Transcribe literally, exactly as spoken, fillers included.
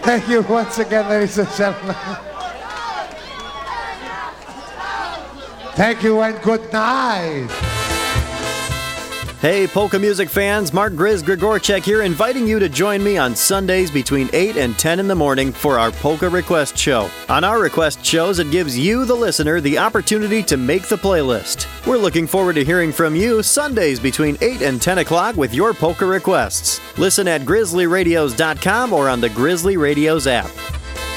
Thank you once again, ladies and gentlemen. Thank you and good night. Hey, polka music fans, Mark Grizz Grigorchek here, inviting you to join me on Sundays between eight and ten in the morning for our Polka Request Show. On our request shows, it gives you, the listener, the opportunity to make the playlist. We're looking forward to hearing from you Sundays between eight and ten o'clock with your polka requests. Listen at grizzly radios dot com or on the Grizzly Radios app.